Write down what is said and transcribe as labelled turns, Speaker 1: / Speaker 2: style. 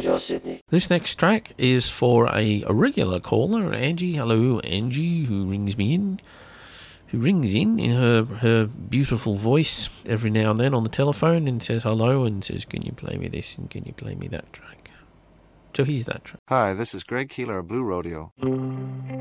Speaker 1: Josh Sydney.
Speaker 2: This next track is for a regular caller, Angie. Hello, Angie, who rings in her beautiful voice every now and then on the telephone and says hello and says, can you play me this and can you play me that track? So here's that track.
Speaker 3: Hi, this is Greg Keeler of Blue Rodeo.